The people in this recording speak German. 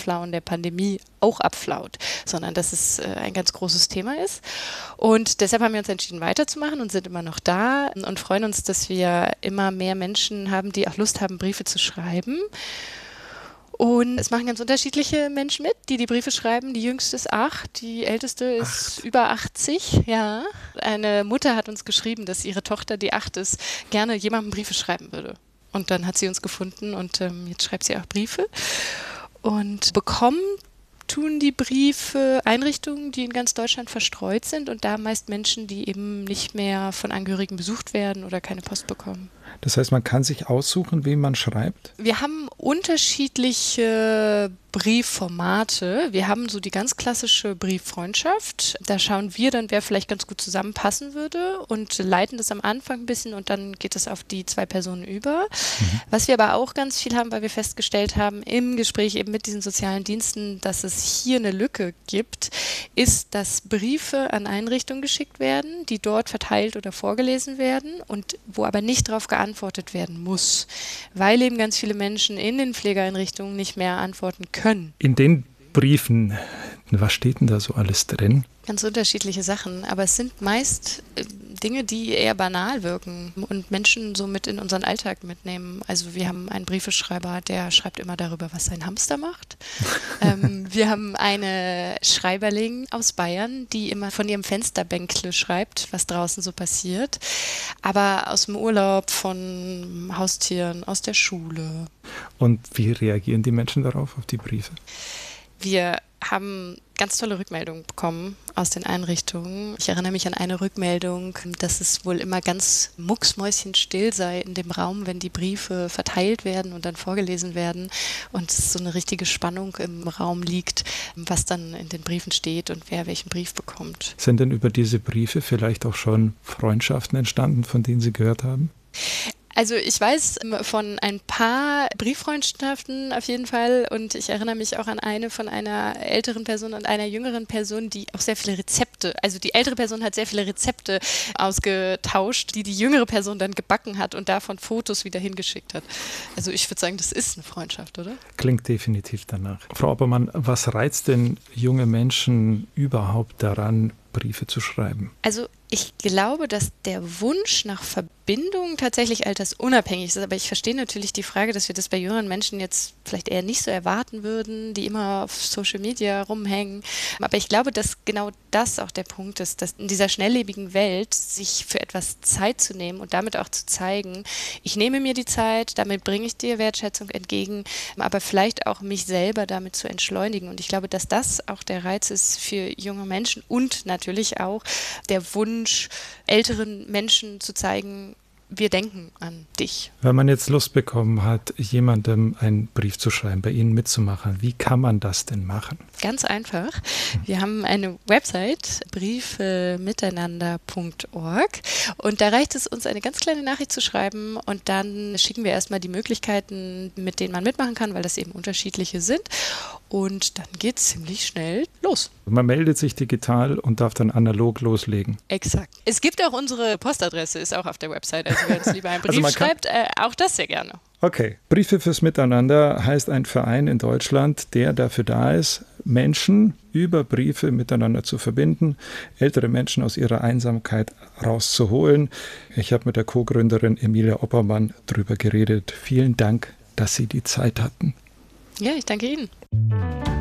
Abflauen der Pandemie auch abflaut, sondern dass es ein ganz großes Thema ist. Und deshalb haben wir uns entschieden, weiterzumachen und sind immer noch da und freuen uns, dass wir immer mehr Menschen haben, die auch Lust haben, Briefe zu schreiben. Und es machen ganz unterschiedliche Menschen mit, die Briefe schreiben. Die jüngste ist 8, die älteste ist über 80. Ja. Eine Mutter hat uns geschrieben, dass ihre Tochter, die 8 ist, gerne jemandem Briefe schreiben würde. Und dann hat sie uns gefunden und jetzt schreibt sie auch Briefe. Und bekommen tun die Briefe Einrichtungen, die in ganz Deutschland verstreut sind und da meist Menschen, die eben nicht mehr von Angehörigen besucht werden oder keine Post bekommen. Das heißt, man kann sich aussuchen, wem man schreibt? Wir haben unterschiedliche Briefformate. Wir haben so die ganz klassische Brieffreundschaft. Da schauen wir dann, wer vielleicht ganz gut zusammenpassen würde und leiten das am Anfang ein bisschen und dann geht es auf die 2 Personen über. Was wir aber auch ganz viel haben, weil wir festgestellt haben im Gespräch eben mit diesen sozialen Diensten, dass es hier eine Lücke gibt, ist, dass Briefe an Einrichtungen geschickt werden, die dort verteilt oder vorgelesen werden und wo aber nicht darauf geantwortet werden muss, weil eben ganz viele Menschen in den Pflegeeinrichtungen nicht mehr antworten können. In den Briefen, was steht denn da so alles drin? Ganz unterschiedliche Sachen, aber es sind meist Dinge, die eher banal wirken und Menschen so mit in unseren Alltag mitnehmen. Also wir haben einen Briefeschreiber, der schreibt immer darüber, was sein Hamster macht. Wir haben eine Schreiberling aus Bayern, die immer von ihrem Fensterbänkle schreibt, was draußen so passiert. Aber aus dem Urlaub, von Haustieren, aus der Schule. Und wie reagieren die Menschen darauf, auf die Briefe? Wir haben ganz tolle Rückmeldungen bekommen aus den Einrichtungen. Ich erinnere mich an eine Rückmeldung, dass es wohl immer ganz mucksmäuschenstill sei in dem Raum, wenn die Briefe verteilt werden und dann vorgelesen werden und es so eine richtige Spannung im Raum liegt, was dann in den Briefen steht und wer welchen Brief bekommt. Sind denn über diese Briefe vielleicht auch schon Freundschaften entstanden, von denen Sie gehört haben? Also ich weiß von ein paar Brieffreundschaften auf jeden Fall und ich erinnere mich auch an eine von einer älteren Person und einer jüngeren Person, die auch sehr viele Rezepte, also die ältere Person hat sehr viele Rezepte ausgetauscht, die jüngere Person dann gebacken hat und davon Fotos wieder hingeschickt hat. Also ich würde sagen, das ist eine Freundschaft, oder? Klingt definitiv danach. Frau Oppermann, was reizt denn junge Menschen überhaupt daran, Briefe zu schreiben? Also ich glaube, dass der Wunsch nach Verbindung tatsächlich altersunabhängig ist. Aber ich verstehe natürlich die Frage, dass wir das bei jüngeren Menschen jetzt vielleicht eher nicht so erwarten würden, die immer auf Social Media rumhängen. Aber ich glaube, dass genau das auch der Punkt ist, dass in dieser schnelllebigen Welt sich für etwas Zeit zu nehmen und damit auch zu zeigen, ich nehme mir die Zeit, damit bringe ich dir Wertschätzung entgegen, aber vielleicht auch mich selber damit zu entschleunigen. Und ich glaube, dass das auch der Reiz ist für junge Menschen und natürlich auch der Wunsch, älteren Menschen zu zeigen, wir denken an dich. Wenn man jetzt Lust bekommen hat, jemandem einen Brief zu schreiben, bei Ihnen mitzumachen, wie kann man das denn machen? Ganz einfach. Wir haben eine Website, briefemiteinander.org und da reicht es uns, eine ganz kleine Nachricht zu schreiben und dann schicken wir erstmal die Möglichkeiten, mit denen man mitmachen kann, weil das eben unterschiedliche sind und dann geht es ziemlich schnell los. Man meldet sich digital und darf dann analog loslegen. Exakt. Es gibt auch unsere Postadresse, ist auch auf der Website. Also wer uns lieber einen Brief schreibt, auch das sehr gerne. Okay. Briefe fürs Miteinander heißt ein Verein in Deutschland, der dafür da ist, Menschen über Briefe miteinander zu verbinden, ältere Menschen aus ihrer Einsamkeit rauszuholen. Ich habe mit der Co-Gründerin Emilia Oppermann drüber geredet. Vielen Dank, dass Sie die Zeit hatten. Ja, ich danke Ihnen.